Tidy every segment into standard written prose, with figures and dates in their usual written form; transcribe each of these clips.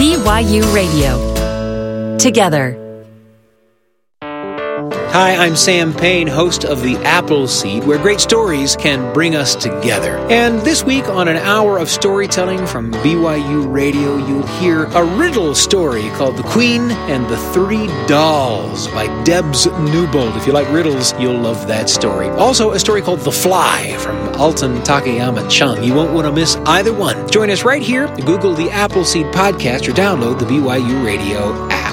BYU Radio. Together. Hi, I'm Sam Payne, host of The Appleseed, where great stories can bring us together. And this week on an hour of storytelling from BYU Radio, you'll hear a riddle story called The Queen and the Three Dolls by Debs Newbold. If you like riddles, you'll love that story. Also, a story called The Fly from Alton Takayama Chung. You won't want to miss either one. Join us right here. Google The Appleseed Podcast or download the BYU Radio app.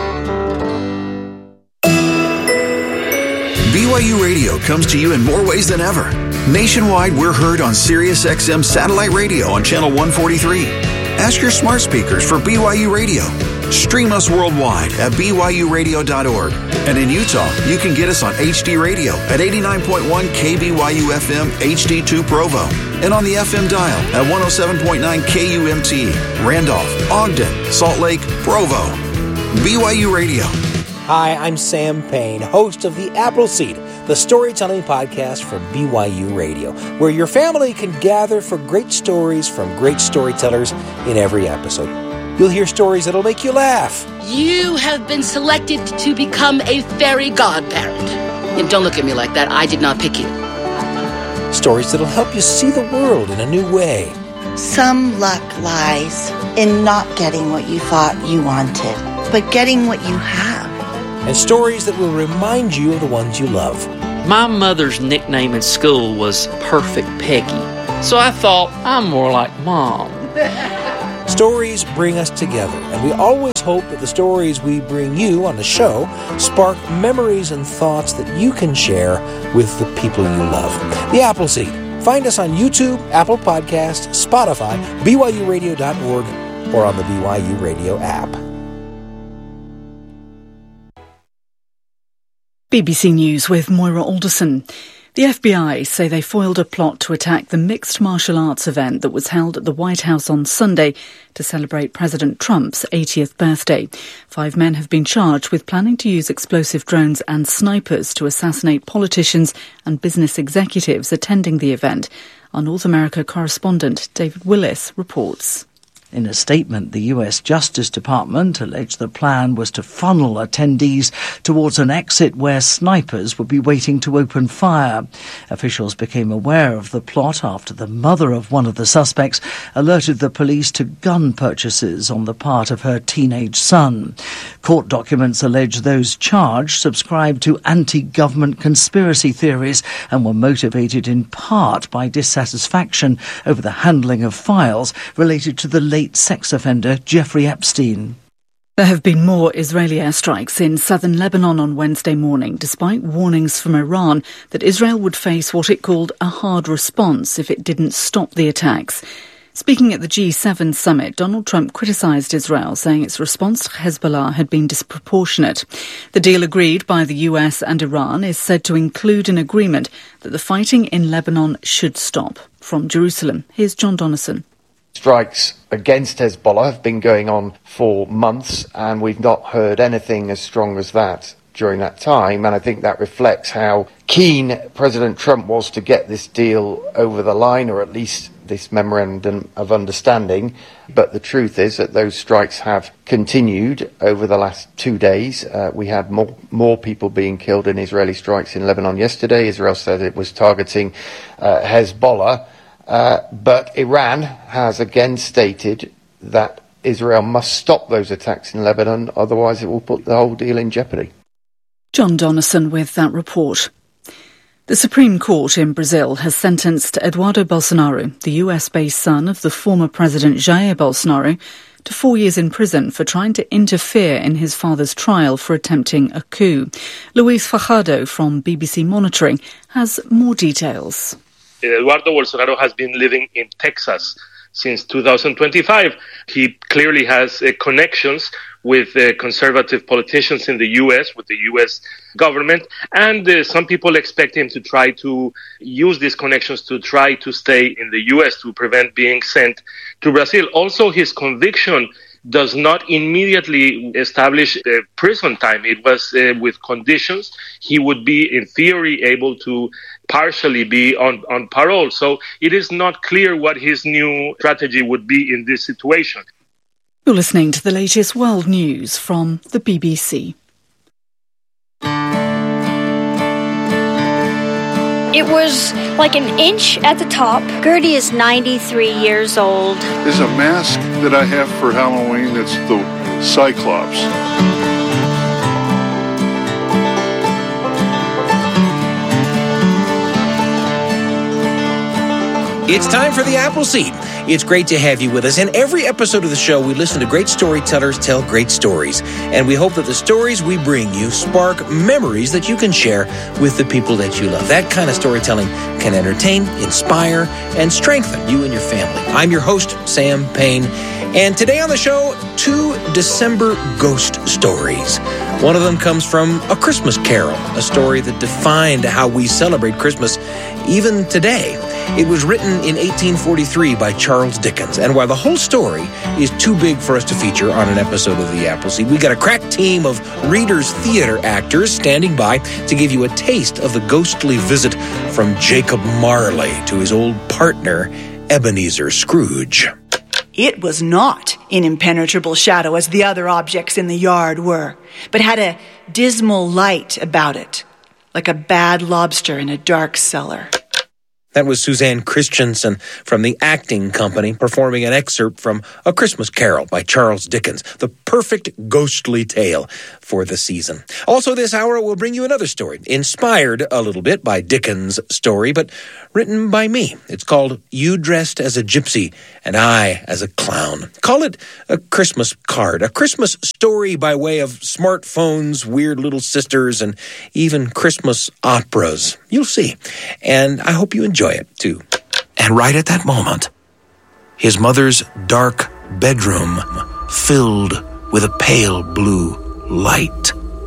BYU Radio comes to you in more ways than ever. Nationwide, we're heard on SiriusXM satellite radio on channel 143. Ask your smart speakers for BYU Radio. Stream us worldwide at BYURadio.org. And in Utah, you can get us on HD Radio at 89.1 KBYU FM HD2 Provo. And on the FM dial at 107.9 KUMT, Randolph, Ogden, Salt Lake, Provo. BYU Radio. Hi, I'm Sam Payne, host of The Appleseed, the storytelling podcast from BYU Radio, where your family can gather for great stories from great storytellers in every episode. You'll hear stories that'll make you laugh. You have been selected to become a fairy godparent. And don't look at me like that. I did not pick you. Stories that'll help you see the world in a new way. Some luck lies in not getting what you thought you wanted, but getting what you have. And stories that will remind you of the ones you love. My mother's nickname in school was Perfect Peggy, so I thought I'm more like Mom. Stories bring us together, and we always hope that the stories we bring you on the show spark memories and thoughts that you can share with the people you love. The Appleseed. Find us on YouTube, Apple Podcasts, Spotify, BYURadio.org, or on the BYU Radio app. BBC News with Moira Alderson. The FBI say they foiled a plot to attack the mixed martial arts event that was held at the White House on Sunday to celebrate President Trump's 80th birthday. 5 men have been charged with planning to use explosive drones and snipers to assassinate politicians and business executives attending the event. Our North America correspondent David Willis reports. In a statement, the US Justice Department alleged the plan was to funnel attendees towards an exit where snipers would be waiting to open fire. Officials became aware of the plot after the mother of one of the suspects alerted the police to gun purchases on the part of her teenage son. Court documents allege those charged subscribed to anti-government conspiracy theories and were motivated in part by dissatisfaction over the handling of files related to the late sex offender Jeffrey Epstein. There have been more Israeli airstrikes in southern Lebanon on Wednesday morning, despite warnings from Iran that Israel would face what it called a hard response if it didn't stop the attacks. Speaking at the G7 summit, Donald Trump criticised Israel, saying its response to Hezbollah had been disproportionate. The deal agreed by the US and Iran is said to include an agreement that the fighting in Lebanon should stop. From Jerusalem, here's John Donnison. Strikes against Hezbollah have been going on for months, and we've not heard anything as strong as that during that time. And I think that reflects how keen President Trump was to get this deal over the line, or at least this memorandum of understanding. But the truth is that those strikes have continued over the last 2 days. We had more people being killed in Israeli strikes in Lebanon yesterday. Israel said it was targeting Hezbollah. But Iran has again stated that Israel must stop those attacks in Lebanon, otherwise it will put the whole deal in jeopardy. John Donnison with that report. The Supreme Court in Brazil has sentenced Eduardo Bolsonaro, the US-based son of the former President Jair Bolsonaro, to 4 years in prison for trying to interfere in his father's trial for attempting a coup. Luis Fajardo from BBC Monitoring has more details. Eduardo Bolsonaro has been living in Texas since 2025. He clearly has connections with conservative politicians in the U.S., with the U.S. government, and some people expect him to try to use these connections to try to stay in the U.S. to prevent being sent to Brazil. Also, his conviction does not immediately establish prison time. It was with conditions. He would be, in theory, able to partially be on parole. So it is not clear what his new strategy would be in this situation. You're listening to the latest world news from the BBC. It was like an inch at the top. Gertie is 93 years old. There's a mask that I have for Halloween. It's the Cyclops. It's time for the Appleseed. It's great to have you with us. In every episode of the show, we listen to great storytellers tell great stories. And we hope that the stories we bring you spark memories that you can share with the people that you love. That kind of storytelling can entertain, inspire, and strengthen you and your family. I'm your host, Sam Payne. And today on the show, 2 December ghost stories. One of them comes from A Christmas Carol, a story that defined how we celebrate Christmas even today. It was written in 1843 by Charles Dickens, and while the whole story is too big for us to feature on an episode of The Appleseed, we got a crack team of Reader's Theater actors standing by to give you a taste of the ghostly visit from Jacob Marley to his old partner, Ebenezer Scrooge. It was not in impenetrable shadow as the other objects in the yard were, but had a dismal light about it, like a bad lobster in a dark cellar. That was Suzanne Christensen from the Acting Company performing an excerpt from A Christmas Carol by Charles Dickens, the perfect ghostly tale for the season. Also this hour, we'll bring you another story, inspired a little bit by Dickens' story, but written by me. It's called You Dressed as a Gypsy and I as a Clown. Call it a Christmas card, a Christmas story by way of smartphones, weird little sisters, and even Christmas operas. You'll see. And I hope you enjoy it, too. And right at that moment, his mother's dark bedroom filled with a pale blue light.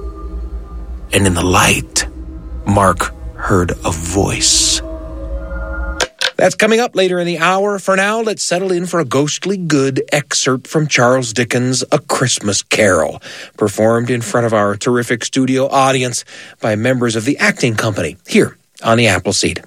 And in the light, Mark heard a voice. That's coming up later in the hour. For now, let's settle in for a ghostly good excerpt from Charles Dickens' A Christmas Carol, performed in front of our terrific studio audience by members of the Acting Company here on the Appleseed.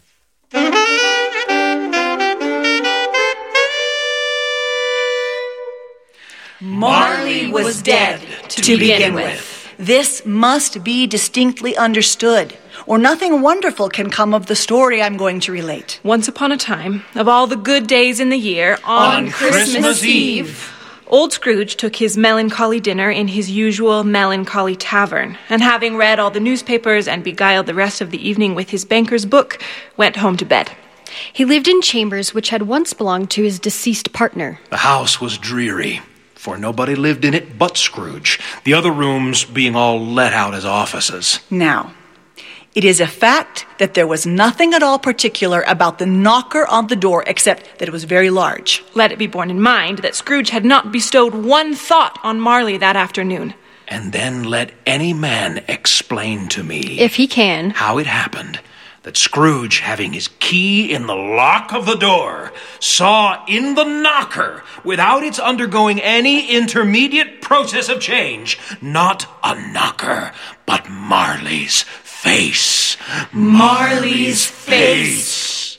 Marley was dead to begin with. This must be distinctly understood, or nothing wonderful can come of the story I'm going to relate. Once upon a time, of all the good days in the year, on Christmas Eve, old Scrooge took his melancholy dinner in his usual melancholy tavern, and having read all the newspapers and beguiled the rest of the evening with his banker's book, went home to bed. He lived in chambers which had once belonged to his deceased partner. The house was dreary, for nobody lived in it but Scrooge, the other rooms being all let out as offices. Now, it is a fact that there was nothing at all particular about the knocker on the door except that it was very large. Let it be borne in mind that Scrooge had not bestowed one thought on Marley that afternoon. And then let any man explain to me, if he can, how it happened that Scrooge, having his key in the lock of the door, saw in the knocker, without its undergoing any intermediate process of change, not a knocker, but Marley's face. Marley's face.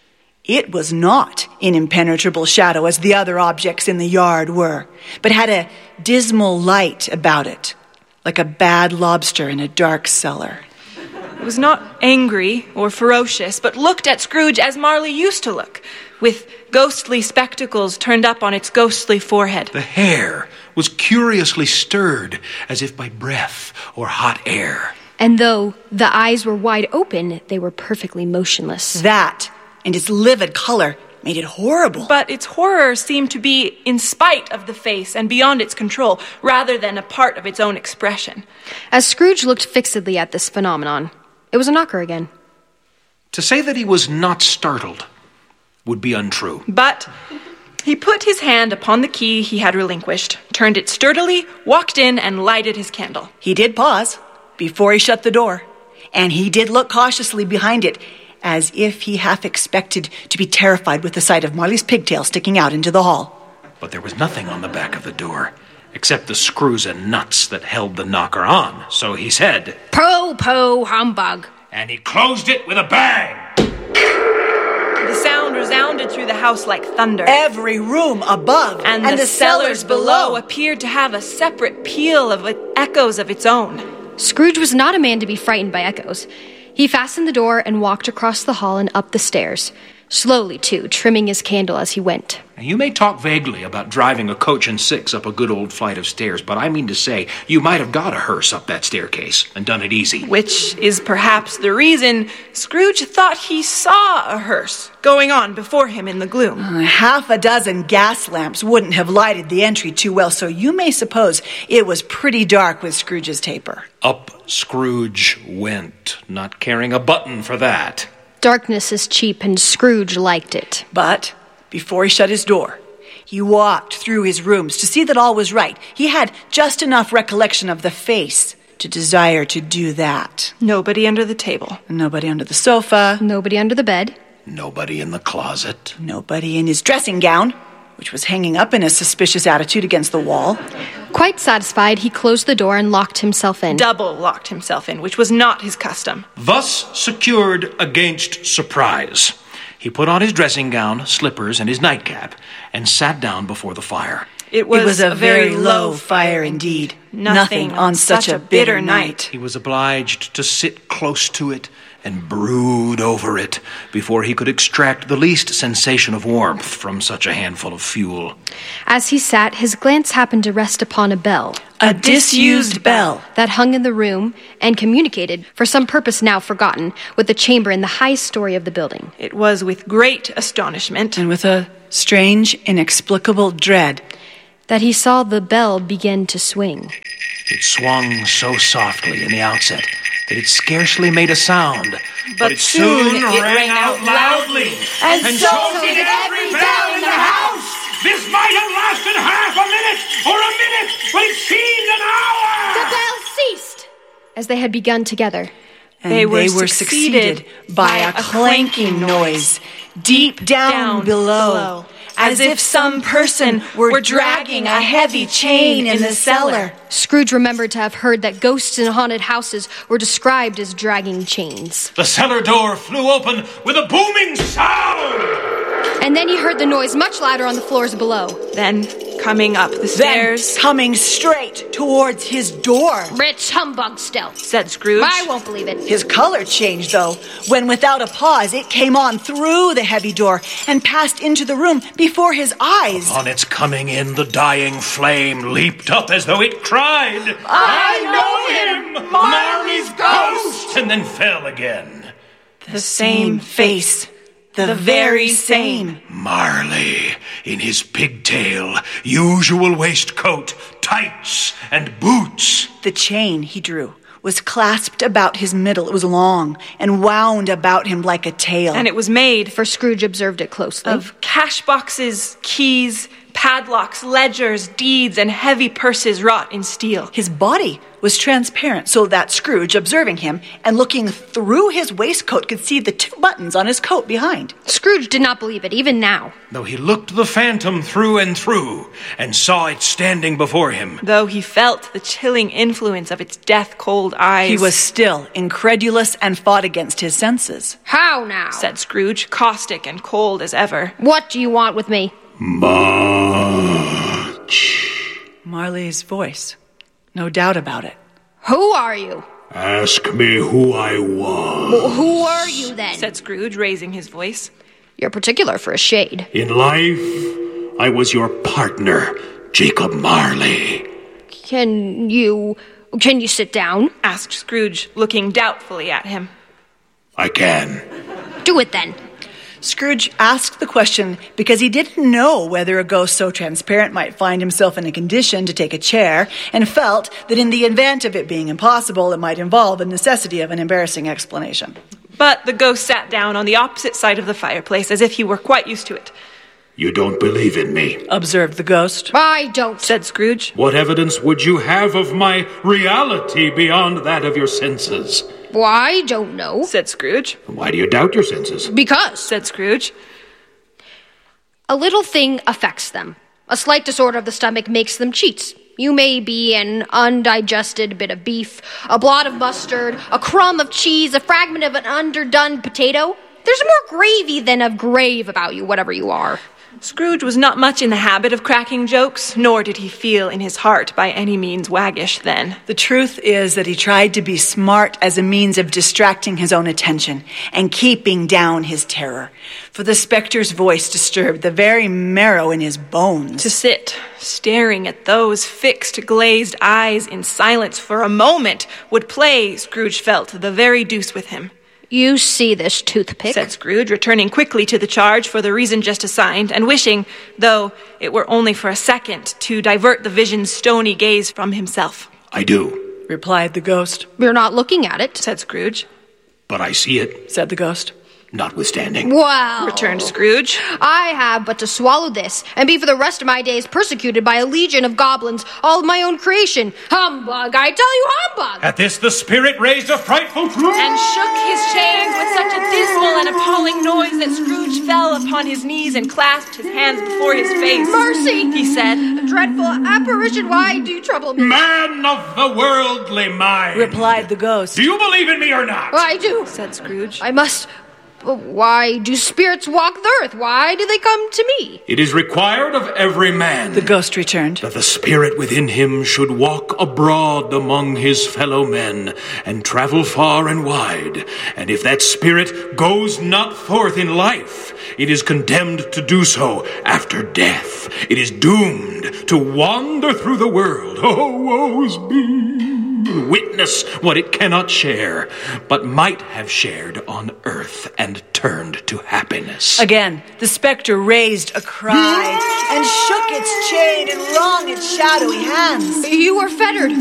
It was not in impenetrable shadow as the other objects in the yard were, but had a dismal light about it, like a bad lobster in a dark cellar. It was not angry or ferocious, but looked at Scrooge as Marley used to look, with ghostly spectacles turned up on its ghostly forehead. The hair was curiously stirred, as if by breath or hot air. And though the eyes were wide open, they were perfectly motionless. That, and its livid color, made it horrible. But its horror seemed to be in spite of the face and beyond its control, rather than a part of its own expression. As Scrooge looked fixedly at this phenomenon, it was a knocker again. To say that he was not startled would be untrue. But he put his hand upon the key he had relinquished, turned it sturdily, walked in, and lighted his candle. He did pause before he shut the door, and he did look cautiously behind it, as if he half expected to be terrified with the sight of Marley's pigtail sticking out into the hall. But there was nothing on the back of the door, except the screws and nuts that held the knocker on. So he said, "Po, po, humbug." And he closed it with a bang. The sound resounded through the house like thunder. Every room above and the cellars below appeared to have a separate peal of echoes of its own. Scrooge was not a man to be frightened by echoes. He fastened the door and walked across the hall and up the stairs. Slowly, too, trimming his candle as he went. You may talk vaguely about driving a coach and six up a good old flight of stairs, but I mean to say, you might have got a hearse up that staircase and done it easy. Which is perhaps the reason Scrooge thought he saw a hearse going on before him in the gloom. Half a dozen gas lamps wouldn't have lighted the entry too well, so you may suppose it was pretty dark with Scrooge's taper. Up Scrooge went, not caring a button for that. Darkness is cheap, and Scrooge liked it. But before he shut his door, he walked through his rooms to see that all was right. He had just enough recollection of the face to desire to do that. Nobody under the table. Nobody under the sofa. Nobody under the bed. Nobody in the closet. Nobody in his dressing gown, which was hanging up in a suspicious attitude against the wall. Quite satisfied, he closed the door and locked himself in. Double locked himself in, which was not his custom. Thus secured against surprise, he put on his dressing gown, slippers, and his nightcap, and sat down before the fire. It was a very low fire indeed. Nothing on such a bitter night. He was obliged to sit close to it and brood over it before he could extract the least sensation of warmth from such a handful of fuel. As he sat, his glance happened to rest upon a bell. A disused bell. That hung in the room and communicated, for some purpose now forgotten, with the chamber in the highest story of the building. It was with great astonishment and with a strange, inexplicable dread that he saw the bell begin to swing. It swung so softly in the outset that it scarcely made a sound, but it soon rang out loudly, and so did every bell in the house. This might have lasted half a minute or a minute, but it seemed an hour. The bell ceased as they had begun together. And they were succeeded by a clanking noise deep down below, as if some person were dragging a heavy chain in the cellar. Scrooge remembered to have heard that ghosts in haunted houses were described as dragging chains. The cellar door flew open with a booming sound. And then he heard the noise much louder on the floors below. Then, coming up the stairs... coming straight towards his door. Rich humbug still, said Scrooge. I won't believe it. His color changed, though, when without a pause it came on through the heavy door and passed into the room before his eyes. On its coming in, the dying flame leaped up as though it cried, I know him! Marley's ghost! And then fell again. The same face. The very same. Marley, in his pigtail, usual waistcoat, tights, and boots. The chain he drew was clasped about his middle. It was long and wound about him like a tail. And it was made, for Scrooge observed it closely, of cash boxes, keys, padlocks, ledgers, deeds, and heavy purses wrought in steel. His body was transparent, so that Scrooge, observing him and looking through his waistcoat, could see the 2 buttons on his coat behind. Scrooge did not believe it, even now. Though he looked the phantom through and through and saw it standing before him. Though he felt the chilling influence of its death-cold eyes. He was still incredulous and fought against his senses. How now? Said Scrooge, caustic and cold as ever. What do you want with me? Much. Marley's voice. No doubt about it. Who are you? Ask me who I was. Well, who are you, then? Said Scrooge, raising his voice. You're particular for a shade. In life, I was your partner, Jacob Marley. Can you sit down? Asked Scrooge, looking doubtfully at him. I can. Do it, then. Scrooge asked the question because he didn't know whether a ghost so transparent might find himself in a condition to take a chair, and felt that in the event of it being impossible, it might involve a necessity of an embarrassing explanation. But the ghost sat down on the opposite side of the fireplace as if he were quite used to it. You don't believe in me, observed the ghost. I don't, said Scrooge. What evidence would you have of my reality beyond that of your senses? Well, I don't know, said Scrooge. Why do you doubt your senses? Because, said Scrooge. A little thing affects them. A slight disorder of the stomach makes them cheats. You may be an undigested bit of beef, a blot of mustard, a crumb of cheese, a fragment of an underdone potato. There's more gravy than of grave about you, whatever you are. Scrooge was not much in the habit of cracking jokes, nor did he feel in his heart by any means waggish then. The truth is that he tried to be smart as a means of distracting his own attention and keeping down his terror. For the specter's voice disturbed the very marrow in his bones. To sit, staring at those fixed, glazed eyes in silence for a moment would play, Scrooge felt, the very deuce with him. You see this toothpick? Said Scrooge, returning quickly to the charge for the reason just assigned, and wishing, though it were only for a second, to divert the vision's stony gaze from himself. I do, replied the ghost. You're not looking at it, said Scrooge. But I see it, said the ghost. Notwithstanding. Well, returned Scrooge, I have but to swallow this and be for the rest of my days persecuted by a legion of goblins, all of my own creation. Humbug, I tell you, humbug! At this the spirit raised a frightful cry and shook his chains with such a dismal and appalling noise that Scrooge fell upon his knees and clasped his hands before his face. Mercy, he said. Dreadful apparition, why do you trouble me? Man of the worldly mind, replied the ghost. Do you believe in me or not? I do, said Scrooge. I must. Why do spirits walk the earth? Why do they come to me? It is required of every man, the ghost returned, that the spirit within him should walk abroad among his fellow men and travel far and wide. And if that spirit goes not forth in life, it is condemned to do so after death. It is doomed to wander through the world. Oh, woe's me! Witness what it cannot share, but might have shared on earth and turned to happiness. Again, the spectre raised a cry and shook its chain and wrung its shadowy hands. You are fettered,